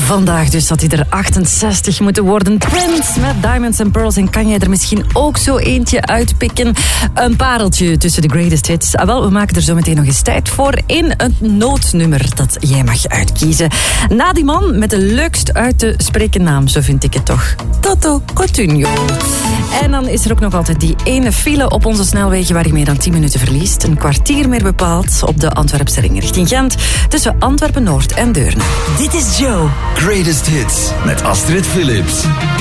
Vandaag dus had hij er 68 moeten worden. Prince met Diamonds and Pearls. En kan jij er misschien ook zo eentje uitpikken? Een pareltje tussen de greatest hits. Wel, we maken er zo meteen nog eens tijd voor in het noodnummer dat jij mag uitkiezen. Na die man met de leukst uit te spreken naam, zo vind ik het toch. Toto Cutugno. En dan is er ook nog altijd die ene file op onze snelwegen waar je meer dan 10 minuten verliest. Een kwartier meer bepaald op de Antwerpse ring richting Gent. Tussen Antwerpen-Noord en Deurne. Dit is Joe. Greatest Hits met Astrid Philips.